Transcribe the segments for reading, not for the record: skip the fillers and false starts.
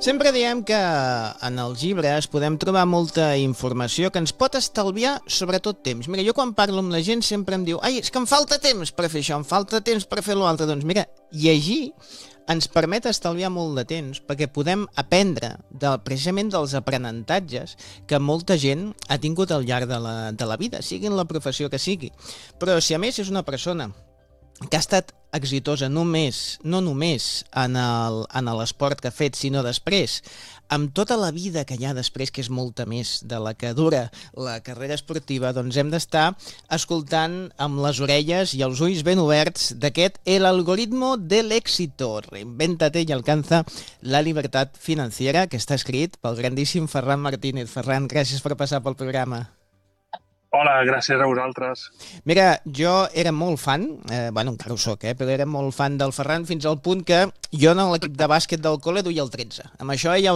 Sempre diem que en els llibres podem trobar molta informació que ens pot estalviar sobretot temps. Mira, jo quan parlo amb la gent sempre em diu «Ai, és que em falta temps per fer això, em falta temps per fer l'altre». Doncs mira, llegir ens permet estalviar molt de temps perquè podem aprendre precisament dels aprenentatges que molta gent ha tingut al llarg de la vida, sigui en la professió que sigui. Però si a més és una persona que ha estat exitosa no només en l'esport que ha fet, sinó després, amb tota la vida que hi ha després, que és molta més de la que dura la carrera esportiva, doncs hem d'estar escoltant amb les orelles i els ulls ben oberts d'aquest El algoritmo del éxito, reinvéntate y alcanza la libertad financiera, que està escrit pel grandíssim Ferran Martínez. Ferran, gràcies per passar pel programa. Hola, gràcies a vosaltres. Mira, jo era molt fan, encara ho soc, però era molt fan del Ferran fins al punt que jo en l'equip de bàsquet del col·le duia el 13. Amb això ja...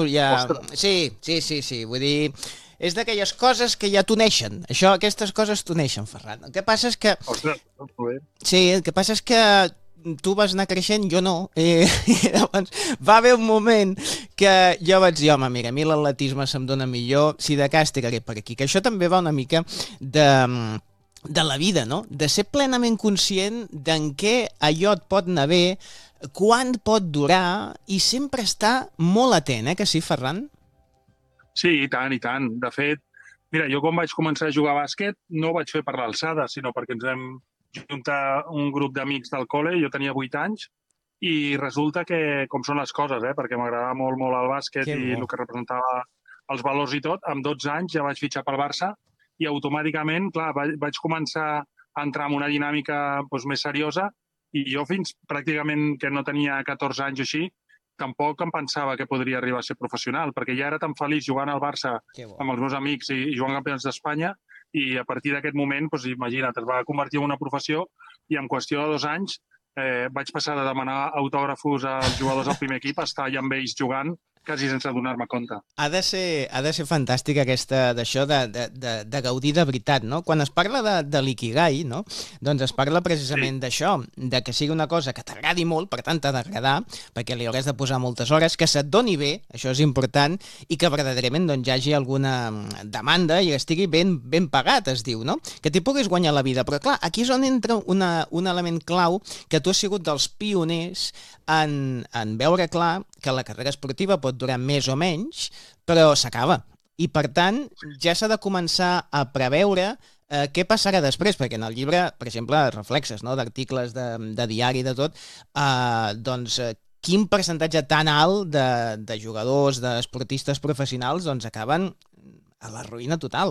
Sí, vull dir... És d'aquelles coses que ja t'uneixen. Aquestes coses t'uneixen, Ferran. El que passa és que... Ostres, molt bé. Sí, el que passa és que tu vas anar creixent, jo no. I llavors va haver un moment que jo vaig dir, home, mira, a mi l'atletisme se'm dona millor, si de cas tiraré per aquí. Que això també va una mica de la vida, no? De ser plenament conscient d'en què allò et pot anar bé, quan pot durar, i sempre estar molt atent, que sí, Ferran? Sí, i tant, i tant. De fet, mira, jo quan vaig començar a jugar a bàsquet no ho vaig fer per l'alçada, sinó perquè ens vam juntar un grup d'amics del col·le, jo tenia 8 anys, i resulta que, com són les coses, perquè m'agradava molt, molt el bàsquet i el que representava els valors i tot, amb 12 anys ja vaig fitxar pel Barça i automàticament, clar, vaig començar a entrar en una dinàmica més seriosa i jo fins pràcticament que no tenia 14 anys o així, tampoc em pensava que podria arribar a ser professional, perquè ja era tan feliç jugant al Barça amb els meus amics i jugant campionats d'Espanya, i a partir d'aquest moment, imagina't, es va convertir en una professió i en qüestió de 2 anys vaig passar de demanar autògrafos als jugadors del primer equip a estar allà amb ells jugant quasi sense donar-me compte. Ha de ser fantàstic d'això de gaudir de veritat, no? Quan es parla de l'ikigai, no? Doncs es parla precisament d'això, de que sigui una cosa que t'agradi molt, per tant t'ha d'agradar, perquè li hauràs de posar moltes hores, que se't doni bé, això és important, i que verdaderament hi hagi alguna demanda i estigui ben pagat, es diu, no? Que t'hi puguis guanyar la vida. Però clar, aquí és on entra un element clau, que tu has sigut dels pioners en veure clar que la carrera esportiva pot durar més o menys, però s'acaba. I, per tant, ja s'ha de començar a preveure què passarà després, perquè en el llibre, per exemple, reflexes, no?, d'articles de diari, de tot, doncs quin percentatge tan alt de jugadors, d'esportistes professionals, doncs acaben a la ruïna total.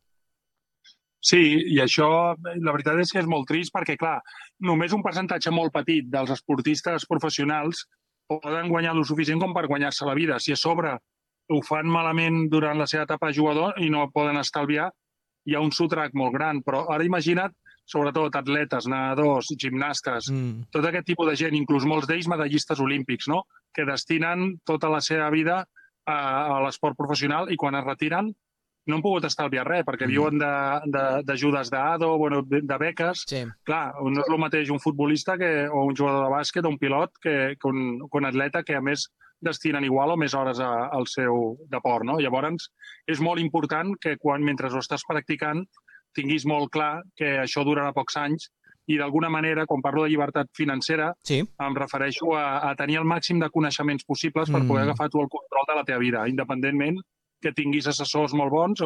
Sí, i això, la veritat és que és molt trist perquè, clar, només un percentatge molt petit dels esportistes professionals poden guanyar lo suficient com per guanyar-se la vida. Si a sobre ho fan malament durant la seva etapa de jugador i no poden estalviar, hi ha un sotrac molt gran. Però ara imagina't, sobretot atletes, nedadors, gimnastes, tot aquest tipus de gent, inclús molts d'ells medallistes olímpics, no?, que destinen tota la seva vida a l'esport professional i quan es retiren no han pogut estalviar res, perquè viuen d'ajudes d'ADO, de beques. Sí. Clar, no és el mateix un futbolista o un jugador de bàsquet o un pilot que un atleta que, a més, destinen igual o més hores al seu deport, no? Llavors, és molt important que mentre ho estàs practicant tinguis molt clar que això durarà pocs anys i, d'alguna manera, quan parlo de llibertat financera, em refereixo a tenir el màxim de coneixements possibles per poder agafar tu el control de la teva vida, independentment que tinguis assessors molt bons